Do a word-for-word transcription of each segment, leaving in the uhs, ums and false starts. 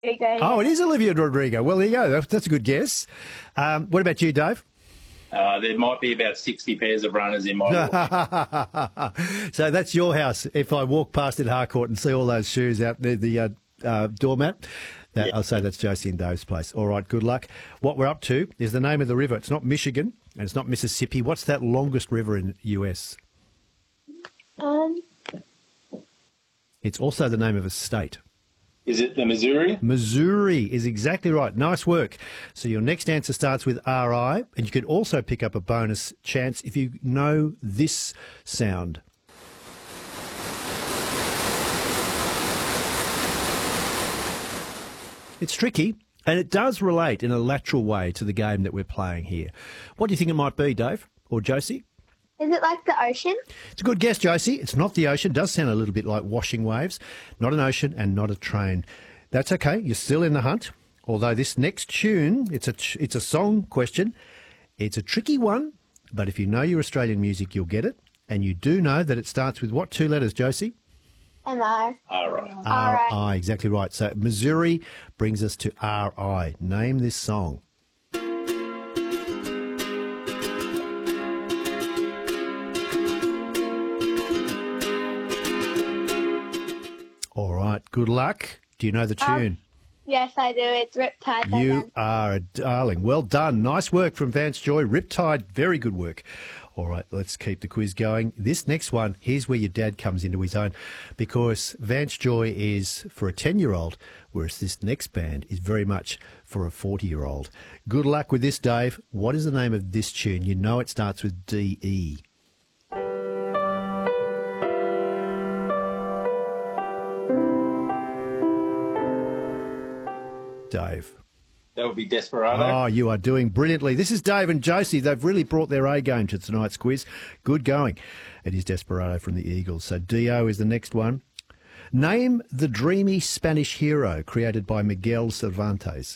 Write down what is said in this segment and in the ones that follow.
Rodrigo. Oh, it is Olivia Rodrigo. Well, there you go. That's, that's a good guess. Um, what about you, Dave? Uh, there might be about sixty pairs of runners in my walk. So that's your house. If I walk past at Harcourt and see all those shoes out there, the uh, uh, doormat, that, Yeah. I'll say that's Josie and Dave's place. All right, good luck. What we're up to is the name of the river. It's not Michigan and it's not Mississippi. What's that longest river in the U S? Um, It's also the name of a state. Is it the Missouri? Missouri is exactly right. Nice work. So your next answer starts with R I, and you could also pick up a bonus chance if you know this sound. It's tricky, and it does relate in a lateral way to the game that we're playing here. What do you think it might be, Dave or Josie? is it like the ocean? It's a good guess, Josie. It's not the ocean. It does sound a little bit like washing waves. Not an ocean and not a train. That's okay. You're still in the hunt. Although this next tune, it's a it's a song question. It's a tricky one, but if you know your Australian music, you'll get it. And you do know that it starts with what two letters, Josie? M R. All right. R right. I, exactly right. So Missouri brings us to R I. Name this song. All right, good luck. Do you know the tune? Yes, I do. It's Riptide. by You them. are a darling. Well done. Nice work from Vance Joy. Riptide, very good work. All right, let's keep the quiz going. This next one, here's where your dad comes into his own, because Vance Joy is for a ten-year-old, whereas this next band is very much for a forty-year-old. Good luck with this, Dave. What is the name of this tune? You know it starts with D E. Dave. That would be Desperado. Oh, you are doing brilliantly. This is Dave and Josie. They've really brought their A game to tonight's quiz. Good going. It is Desperado from the Eagles. So D O is the next one. Name the dreamy Spanish hero created by Miguel Cervantes.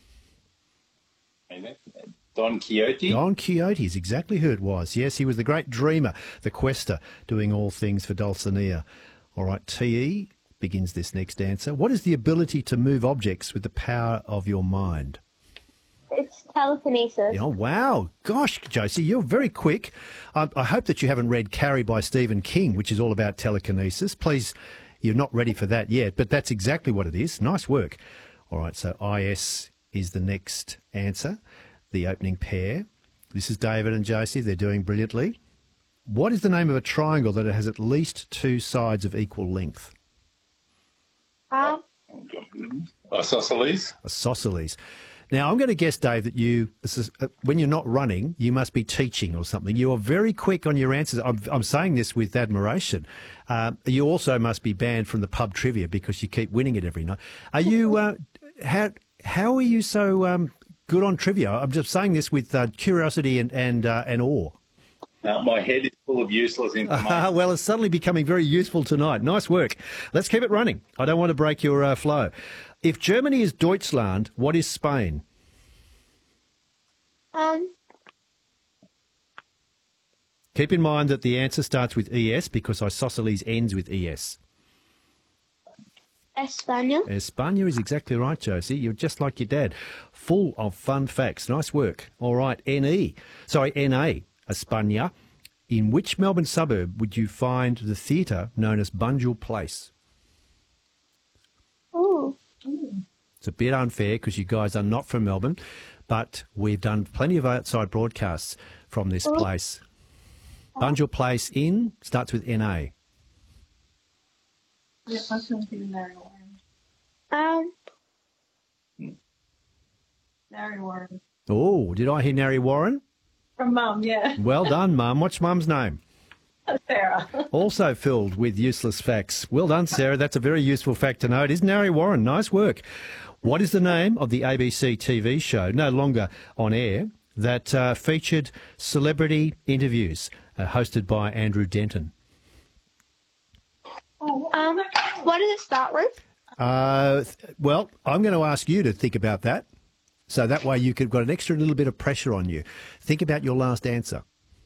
Don Quixote. Don Quixote is exactly who it was. Yes, he was the great dreamer, the quester, doing all things for Dulcinea. All right, T E begins this next answer. What is the ability to move objects with the power of your mind? It's telekinesis. Oh, wow. Gosh, Josie, you're very quick. I, I hope that you haven't read Carrie by Stephen King, which is all about telekinesis. Please, you're not ready for that yet, but that's exactly what it is. Nice work. All right, so I S is the next answer, the opening pair. This is David and Josie. They're doing brilliantly. What is the name of a triangle that has at least two sides of equal length? Um, Isosceles. Isosceles. Now, I'm going to guess, Dave, that you, this is, uh, when you're not running, you must be teaching or something. You are very quick on your answers. I'm, I'm saying this with admiration. Uh, you also must be banned from the pub trivia because you keep winning it every night. Are you, uh, how, how are you so um, good on trivia? I'm just saying this with uh, curiosity and, and, uh, and awe. Uh, my head is full of useless information. Uh, well, it's suddenly becoming very useful tonight. Nice work. Let's keep it running. I don't want to break your uh, flow. If Germany is Deutschland, what is Spain? um, Keep in mind that the answer starts with E S because isosceles ends with E S. España. España is exactly right, Josie. You're just like your dad. Full of fun facts. Nice work. All right, N E. Sorry, N A. España. In which Melbourne suburb would you find the theatre known as Bunjil Place? Ooh. It's a bit unfair because you guys are not from Melbourne, but we've done plenty of outside broadcasts from this place. Bunjil Place in starts with N A. Yeah, I couldn't see Mary Warren. Um, Mary Warren. Oh, did I hear Nary Warren? From Mum, yeah. Well done, Mum. What's Mum's name? Sarah. Also filled with useless facts. Well done, Sarah. That's a very useful fact to know. It is Nary Warren. Nice work. What is the name of the A B C T V show, no longer on air, that uh, featured celebrity interviews uh, hosted by Andrew Denton? um, what does it start with? Uh, th- well, I'm going to ask you to think about that. So that way you could got an extra little bit of pressure on you. Think about your last answer.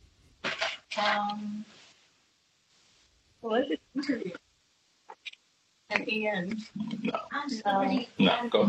Um, well, it's an interview. And Ian. No. Um, No, go